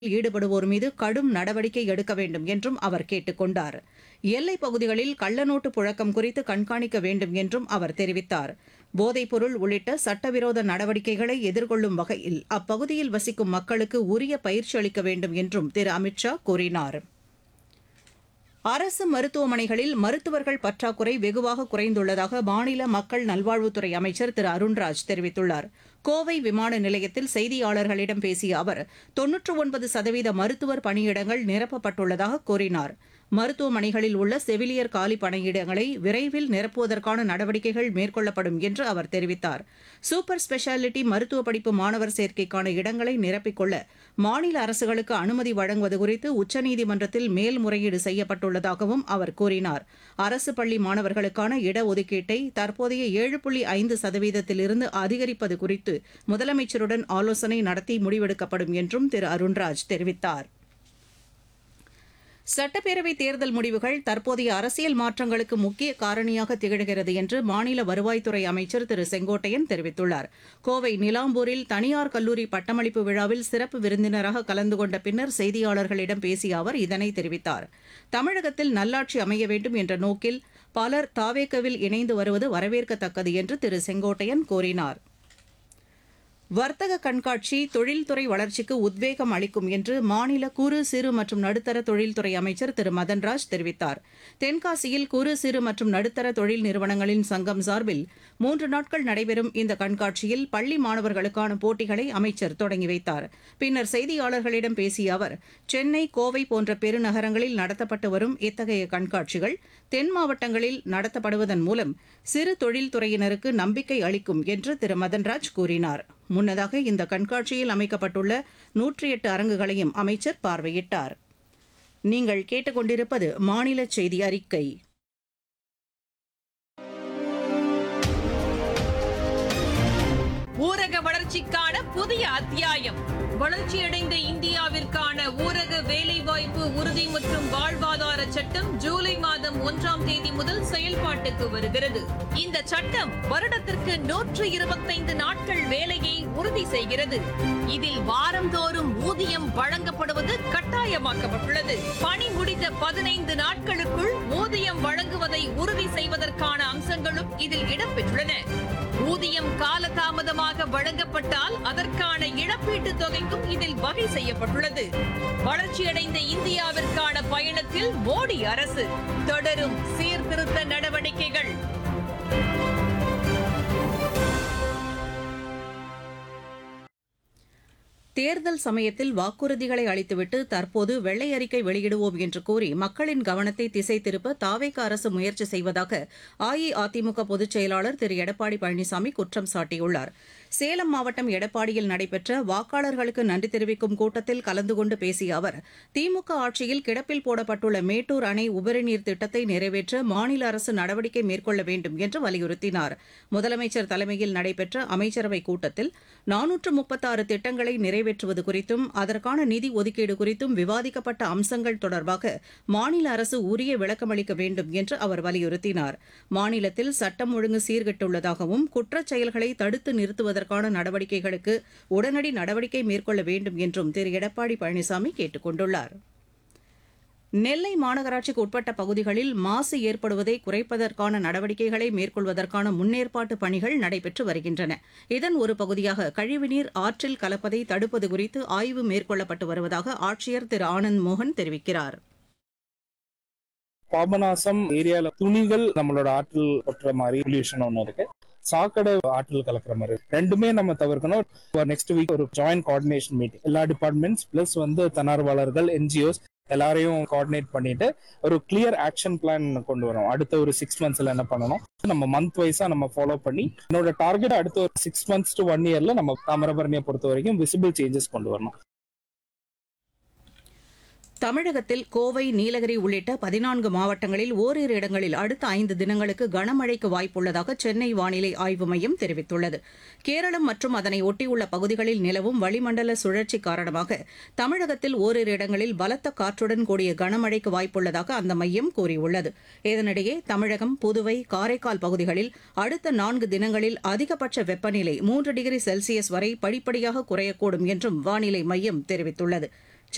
ஈடுபடுவோர் மீது கடும் நடவடிக்கை எடுக்க வேண்டும் என்றும் அவர் கேட்டுக் கொண்டார். எல்லைப் பகுதிகளில் கள்ளநோட்டு புழக்கம் குறித்து கண்காணிக்க வேண்டும் என்றும் அவர் தெரிவித்தார். போதைப்பொருள் உள்ளிட்ட சட்டவிரோத நடவடிக்கைகளை எதிர்கொள்ளும் வகையில் அப்பகுதியில் வசிக்கும் மக்களுக்கு உரிய பயிற்சி அளிக்க வேண்டும் என்றும் திரு அமித் ஷா கூறினார். அரசு மருத்துவமனைகளில் மருத்துவர்கள் பற்றாக்குறை வெகுவாக குறைந்துள்ளதாக மாநில மக்கள் நல்வாழ்வுத்துறை அமைச்சர் திரு அருண்ராஜ் தெரிவித்துள்ளார். கோவை விமான நிலையத்தில் செய்தியாளர்களிடம் பேசிய அவர் 99% மருத்துவர் பணியிடங்கள் நிரப்பப்பட்டுள்ளதாக கூறினார். மருத்துவமனைகளில் உள்ள செவிலியர் காலி பணியிடங்களை விரைவில் நிரப்புவதற்கான நடவடிக்கைகள் மேற்கொள்ளப்படும் என்று அவர் தெரிவித்தார். சூப்பர் ஸ்பெஷாலிட்டி மருத்துவ படிப்பு மாணவர் சேர்க்கைக்கான இடங்களை நிரப்பிக்கொள்ள மாநில அரசுகளுக்கு அனுமதி வழங்குவது குறித்து உச்சநீதிமன்றத்தில் மேல்முறையீடு செய்யப்பட்டுள்ளதாகவும் அவர் கூறினார். அரசு பள்ளி மாணவர்களுக்கான இடஒதுக்கீட்டை தற்போதைய 7.5%லிருந்து அதிகரிப்பது குறித்து முதலமைச்சருடன் ஆலோசனை நடத்தி முடிவெடுக்கப்படும் என்றும் திரு அருண்ராஜ் தெரிவித்தார். சட்டப்பேரவைத் தேர்தல் முடிவுகள் தற்போதைய அரசியல் மாற்றங்களுக்கு முக்கிய காரணியாக திகழ்கிறது என்று மாநில வருவாய்த்துறை அமைச்சர் திரு செங்கோட்டையன் தெரிவித்துள்ளார். கோவை நிலாம்பூரில் தனியார் கல்லூரி பட்டமளிப்பு விழாவில் சிறப்பு விருந்தினராக கலந்து கொண்ட பின்னர் செய்தியாளர்களிடம் பேசிய அவர் இதனை தெரிவித்தார். தமிழகத்தில் நல்லாட்சி அமைய வேண்டும் என்ற நோக்கில் பலர் தாவேகவில் இணைந்து வருவது வரவேற்கத்தக்கது என்று திரு செங்கோட்டையன் கூறினார். வர்த்தக கண்காட்சி தொழில்துறை வளர்ச்சிக்கு உத்வேகம் அளிக்கும் என்று மாநில குறு சிறு மற்றும் நடுத்தர தொழில்துறை அமைச்சர் திரு மதன்ராஜ் தெரிவித்தார். தென்காசியில் குறு சிறு மற்றும் நடுத்தர தொழில் நிறுவனங்களின் சங்கம் சார்பில் 3 நாட்கள் நடைபெறும் இந்த கண்காட்சியில் பள்ளி மாணவர்களுக்கான போட்டிகளை அமைச்சர் தொடங்கி வைத்தார். பின்னர் செய்தியாளர்களிடம் பேசிய அவர், சென்னை, கோவை போன்ற பெருநகரங்களில் நடத்தப்பட்டு வரும் இத்தகைய கண்காட்சிகள் தென் மாவட்டங்களில் நடத்தப்படுவதன் மூலம் சிறு தொழில்துறையினருக்கு நம்பிக்கை அளிக்கும் என்று திரு மதன்ராஜ் கூறினார். முன்னதாக இந்த கண்காட்சியில் அமைக்கப்பட்டுள்ள 108 அரங்குகளையும் அமைச்சர் பார்வையிட்டார். நீங்கள் கேட்டுக்கொண்டிருப்பது மாநில செய்தி அறிக்கை. ஊரக வளர்ச்சிக்கான புதிய அத்தியாயம். வளர்ச்சியடைந்த இந்தியாவிற்கான ஊரக வேலைவாய்ப்பு உறுதி மற்றும் வாழ்வாதார சட்டம் ஜூலை மாதம் 1ஆம் தேதி முதல் செயல்பாட்டுக்கு வருகிறது. இந்த சட்டம் வருடத்திற்கு 125 நாட்கள் வேலையை உறுதி செய்கிறது. இதில் வாரந்தோறும் ஊதியம் வழங்கப்படுவது கட்டாயமாக்கப்பட்டுள்ளது. பணி முடிந்த 15 நாட்களுக்குள் ஊதியம் வழங்குவதை உறுதி செய்வதற்கான அம்சங்களும் இதில் இடம்பெற்றுள்ளன. ஊதியம் காலதாமதமாக வழங்கப்பட்டால் அதற்கான இழப்பீட்டுத் தொகைக்கும் இதில் வகை செய்யப்பட்டுள்ளது. வளர்ச்சியடைந்த இந்தியாவிற்கான பயணத்தில் மோடி அரசு தொடரும் சீர்திருத்த நடவடிக்கைகள். தேர்தல் சமயத்தில் வாக்குறுதிகளை அளித்துவிட்டு தற்போது வெள்ளை அறிக்கை வெளியிடுவோம் என்று கூறி மக்களின் கவனத்தை திசை திருப்ப தாவேக அரசு முயற்சி செய்வதாக அஇஅதிமுக பொதுச் செயலாளர் திரு எடப்பாடி பழனிசாமி குற்றம் சாட்டியுள்ளார். சேலம் மாவட்டம் எடப்பாடியில் நடைபெற்ற வாக்காளர்களுக்கு நன்றி தெரிவிக்கும் கூட்டத்தில் கலந்து கொண்டு பேசிய அவர், திமுக ஆட்சியில் கிடப்பில் போடப்பட்டுள்ள மேட்டூர் அணை உபரிநீர் திட்டத்தை நிறைவேற்ற மாநில அரசு நடவடிக்கை மேற்கொள்ள வேண்டும் என்று வலியுறுத்தினார். முதலமைச்சர் தலைமையில் நடைபெற்ற அமைச்சரவைக் கூட்டத்தில் 436 திட்டங்களை நிறைவேற்றுவது குறித்தும் அதற்கான நிதி ஒதுக்கீடு குறித்தும் விவாதிக்கப்பட்ட அம்சங்கள் தொடர்பாக மாநில அரசு உரிய விளக்கமளிக்க வேண்டும் என்று அவர் வலியுறுத்தினார். மாநிலத்தில் சட்டம் ஒழுங்கு சீர்கெட்டுள்ளதாகவும் குற்றச் செயல்களை தடுத்து நிறுத்துவதற்கான நடவடிக்கைகளுக்கு உடனடி நடவடிக்கை மேற்கொள்ள வேண்டும் என்றும் திரு எடப்பாடி பழனிசாமி கேட்டுக் கொண்டுள்ளார். நெல்லை மாநகராட்சிக்கு உட்பட்ட பகுதிகளில் மாசு ஏற்படுவதை குறைப்பதற்கான நடவடிக்கைகளை மேற்கொள்வதற்கான முன்னேற்பாட்டு பணிகள் நடைபெற்று வருகின்றன. இதன் ஒரு பகுதியாக கழிவுநீர் ஆற்றில் கலப்பதை தடுப்பது குறித்து ஆய்வு மேற்கொள்ளப்பட்டு வருவதாக ஆட்சியர் திரு ஆனந்த் மோகன் தெரிவிக்கிறார். பாபநாசம் ஏரியால துணிகள் நம்மளோட ஆற்றில் கொட்டுற மாதிரி பொல்யூஷன் ஒன்று இருக்கு. சாக்கடை ஆற்றில் கலக்கிற மாதிரி ரெண்டுமே நம்ம தவிர்க்கணும். நெக்ஸ்ட் வீக் ஒரு ஜாயிண்ட் கோஆர்டினேஷன் மீட்டிங் எல்லா டிபார்ட்மெண்ட்ஸ் பிளஸ் தன்னார்வலர்கள் NGOs எல்லாரையும் கோஆர்டினேட் பண்ணிட்டு ஒரு கிளியர் ஆக்ஷன் பிளான் கொண்டு வரோம். அடுத்த ஒரு 6 monthsல என்ன பண்ணணும் நம்ம மந்த் வைஸா நம்ம ஃபாலோ பண்ணி என்னோட டார்கெட் அடுத்த ஒரு 6 months to 1 yearல நம்ம தாமிரபரணியை பொறுத்த வரைக்கும் விசிபிள் சேஞ்சஸ் கொண்டு வரணும். தமிழகத்தில் கோவை, நீலகிரி உள்ளிட்ட 14 மாவட்டங்களில் ஓரிரு இடங்களில் அடுத்த 5 தினங்களுக்கு கனமழைக்கு வாய்ப்புள்ளதாக சென்னை வானிலை ஆய்வு மையம் தெரிவித்துள்ளது. கேரளம் மற்றும் அதனை ஒட்டியுள்ள பகுதிகளில் நிலவும் வளிமண்டல சுழற்சி காரணமாக தமிழகத்தில் ஓரிரு இடங்களில் பலத்த காற்றுடன் கூடிய கனமழைக்கு வாய்ப்புள்ளதாக அந்த மையம் கூறியுள்ளது. இதனிடையே தமிழகம், புதுவை, காரைக்கால் பகுதிகளில் அடுத்த 4 தினங்களில் அதிகபட்ச வெப்பநிலை 3 டிகிரி செல்சியஸ் வரை படிப்படியாக குறையக்கூடும் என்றும் வானிலை மையம் தெரிவித்துள்ளது.